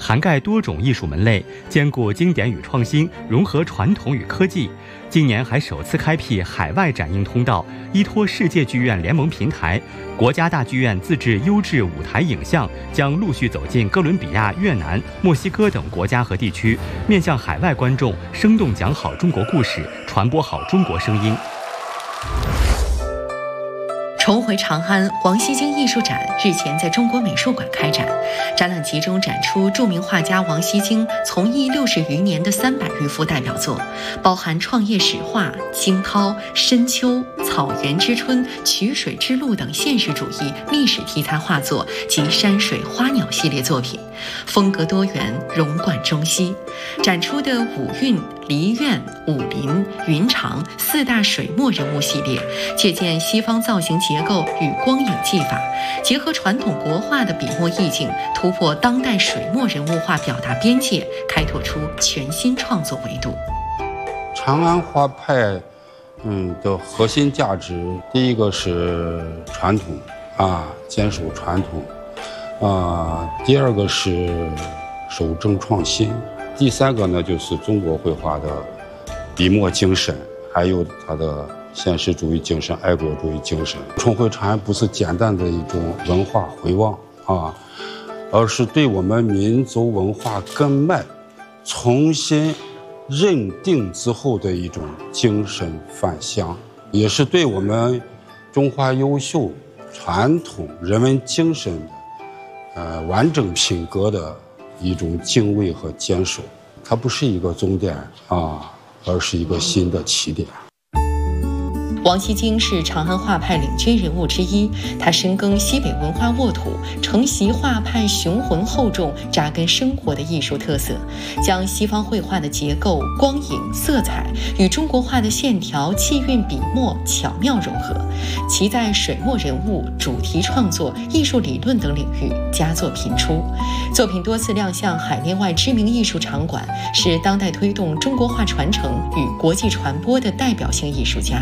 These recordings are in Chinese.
涵盖多种艺术门类，兼顾经典与创新，融合传统与科技。今年还首次开辟海外展映通道，依托世界剧院联盟平台，国家大剧院自制优质舞台影像将陆续走进哥伦比亚、越南、墨西哥等国家和地区，面向海外观众，生动讲好中国故事，传播好中国声音。 重回长安，王锡京艺术展日前在中国美术馆开展，展览集中展出著名画家王锡京从艺60余年的300余幅代表作，包含创业史画、惊涛、深秋、草原之春、曲水之路等现实主义历史题材画作及山水花鸟系列作品，风格多元，融贯中西。展出的五韵、梨苑、武林、云长4大水墨人物系列，借鉴西方造型结构与光影技法，结合传统国画的笔墨意境，突破当代水墨人物画表达边界，开拓出全新创作维度。 长安画派的核心价值，第一个是传统坚守传统第二个是守正创新，第三个呢就是中国绘画的笔墨精神，还有它的现实主义精神、爱国主义精神。重回长安不是简单的一种文化回望而是对我们民族文化根脉重新认定之后的一种精神返乡，也是对我们中华优秀传统人文精神的完整品格的一种敬畏和坚守。它不是一个终点而是一个新的起点。 王锡京是长安画派领军人物之一，他深耕西北文化沃土，承袭画派雄浑厚重、扎根生活的艺术特色，将西方绘画的结构、光影、色彩与中国画的线条、气韵、笔墨巧妙融合，其在水墨人物、主题创作、艺术理论等领域佳作频出，作品多次亮相海内外知名艺术场馆，是当代推动中国画传承与国际传播的代表性艺术家。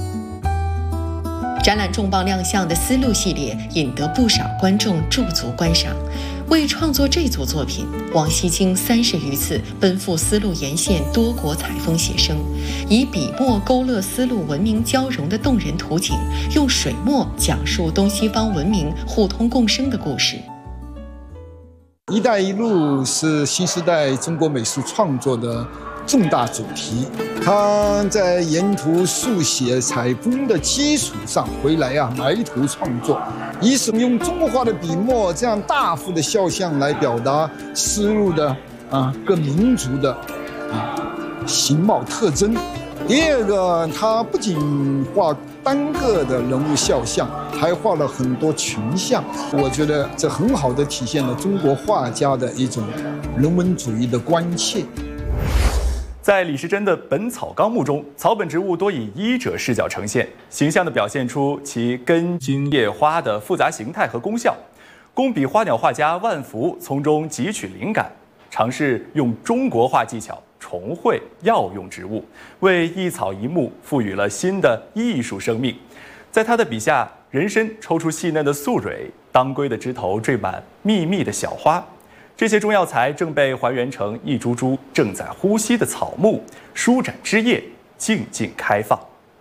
展览重磅亮相的丝路系列引得不少观众驻足观赏。为创作这组作品，王锡京30余次奔赴丝路沿线多国采风写生，以笔墨勾勒丝路文明交融的动人图景，用水墨讲述东西方文明互通共生的故事。 一带一路是新时代中国美术创作的重大主题，他在沿途速写采风的基础上回来埋头创作，一是用中国画的笔墨这样大幅的肖像来表达丝路的各民族的形貌特征。第二个，他不仅画单个的人物肖像，还画了很多群像，我觉得这很好的体现了中国画家的一种人文主义的关切。 在李时珍的《本草纲目》中，草本植物多以医者视角呈现，形象地表现出其根茎叶花的复杂形态和功效。工笔花鸟画家万福从中汲取灵感，尝试用中国画技巧重绘药用植物，为一草一木赋予了新的艺术生命。在他的笔下，人参抽出细嫩的素蕊，当归的枝头缀满密密的小花。这些中药材正被还原成一株株正在呼吸的草木，舒展枝叶，静静开放。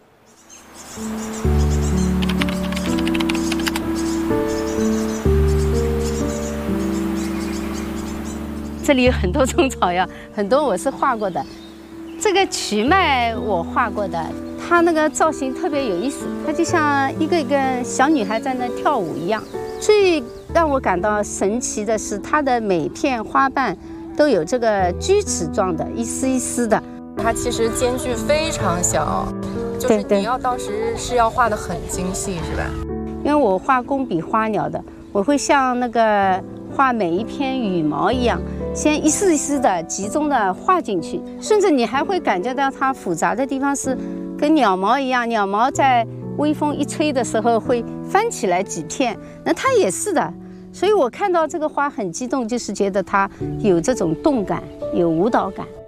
这里有很多种草药，很多我是画过的。这个瞿麦我画过的，它那个造型特别有意思，它就像一个小女孩在那跳舞一样。最让我感到神奇的是，它的每片花瓣都有这个锯齿状的，一丝一丝的。 它其实间距非常小，就是你要到时是要画得很精细，是吧？ 因为我画工笔花鸟的，我会像那个画每一片羽毛一样，先一丝一丝的集中的画进去，甚至你还会感觉到它复杂的地方是跟鸟毛一样，鸟毛在微风一吹的时候会翻起来几片，那它也是的。所以我看到这个花很激动，就是觉得它有这种动感，有舞蹈感。